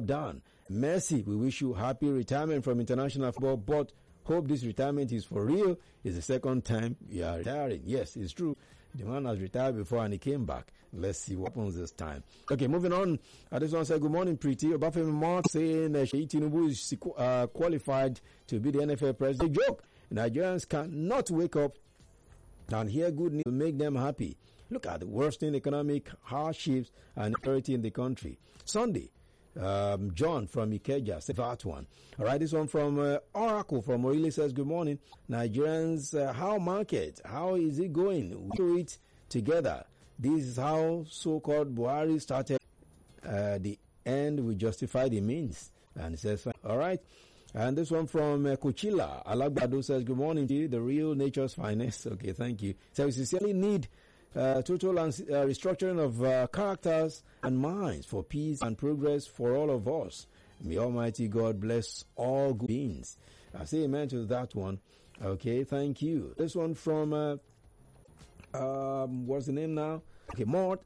done. Messi, we wish you happy retirement from international football, but hope this retirement is for real. It's the second time you are retiring. Yes, it's true. The man has retired before and he came back. Let's see what happens this time. Okay, moving on. This one said, good morning, Pretty. Obafemi Mark saying Sheyi Tinubu is qualified to be the NFL president. Joke. Nigerians cannot wake up and hear good news to make them happy. Look at the worsening economic hardships and insecurity in the country. Sunday, John from Ikeja said that one. All right, this one from Oracle from Orile says, good morning. Nigerians, how market? How is it going? We do it together. This is how so-called Buhari started. The end will justify the means. And it says, all right. And this one from Kuchila Alagbado says, good morning to you, the real nature's finest. Okay, thank you. So we sincerely need total and restructuring of characters and minds for peace and progress for all of us. May Almighty God bless all good beings. I say amen to that one. Okay, thank you. This one from, what's the name now? Okay,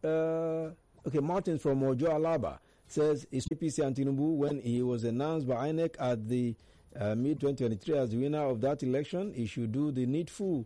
Martin from Ojo Alaba says, is APC and Tinubu, when he was announced by INEC at the mid-2023 as the winner of that election, he should do the needful.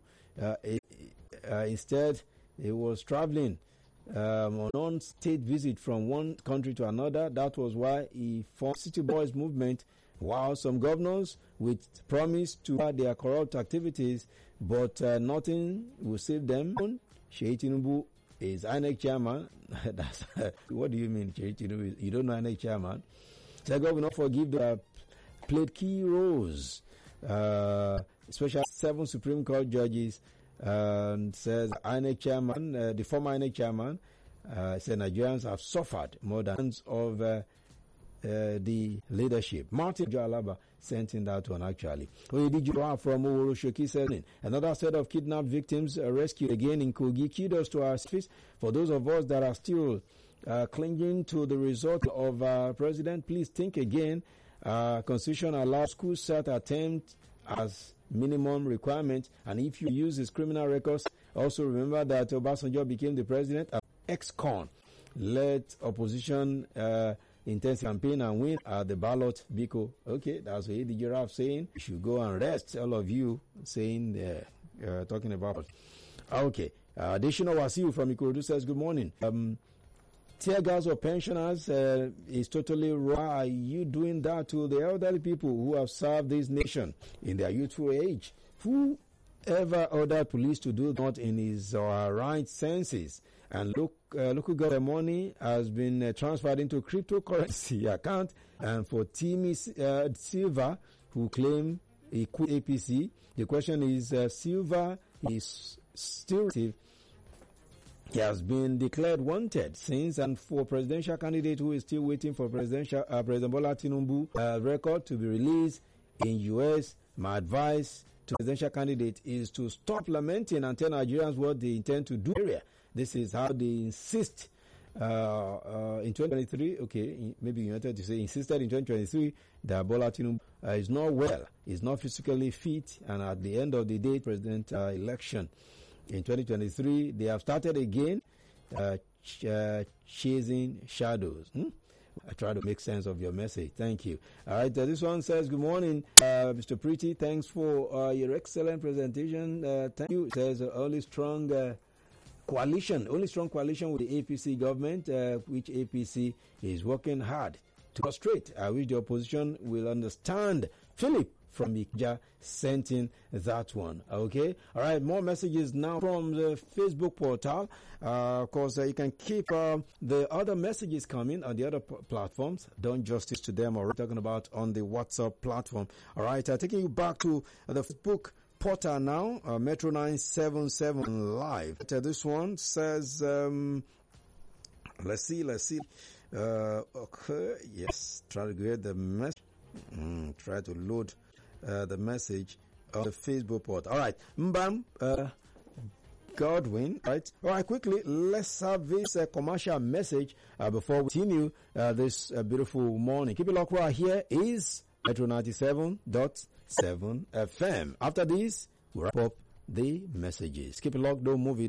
Instead, he was traveling on non-state visit from one country to another. That was why he formed City Boys movement, while some governors with promise to add their corrupt activities, but nothing will save them. Sheyi Tinubu is INEC chairman. That's what do you mean, Sheyi Tinubu? You don't know INEC chairman? So God will not forgive the played key roles, especially 7 Supreme Court judges. Says INEC chairman, the former INEC chairman, said Nigerians have suffered more than of the leadership. Martin Jalaba sent in that one actually. Oyedijua from Owoloshoki said, another set of kidnapped victims rescued again in Kogi. Kudos to our service. For those of us that are still clinging to the result of president, please think again. Constitution allows school start attempt as minimum requirement, and if you use his criminal records, also remember that Obasanjo became the president as ex-con. Let opposition intensive campaign and win at the ballot. Biko. Okay, that's what the giraffe saying. You should go and rest. All of you saying talking about. Okay, Additional Wasiu from Ikorodu says, good morning. Tear gas of pensioners is totally wrong. Why are you doing that to the elderly people who have served this nation in their youthful age? Whoever ordered police to do that in his or her right senses? And local government money has been transferred into cryptocurrency account. And for Timmy Silva, who claim he quit APC, the question is, Silva is still active. He has been declared wanted since, and for presidential candidate who is still waiting for President Bola Tinubu record to be released in US, my advice to presidential candidate is to stop lamenting and tell Nigerians what they intend to do. This is how they insist in 2023. Okay, maybe you wanted to say insisted in 2023 that Bola Tinubu is not well, is not physically fit, and at the end of the day, president election. In 2023, they have started again chasing shadows. I try to make sense of your message. Thank you. All right, this one says, good morning, Mr. Pretty. Thanks for your excellent presentation. Thank you. It says, only strong coalition with the APC government, which APC is working hard to frustrate. I wish the opposition will understand. Philip from Ikeja sent in that one. Okay. All right. More messages now from the Facebook portal. Of course, you can keep the other messages coming on the other platforms. Done justice to them. We're talking about on the WhatsApp platform. All right. Taking you back to the Facebook portal now. Metro 977 Live. This one says, let's see. Okay. Yes. Try to get the message. Try to load the message on the Facebook port. All right. Mbam Godwin. Right. All right. Quickly, let's have this commercial message before we continue this beautiful morning. Keep it locked right here is Metro 97.7 FM. After this, we'll wrap up the messages. Keep it locked. Don't move it.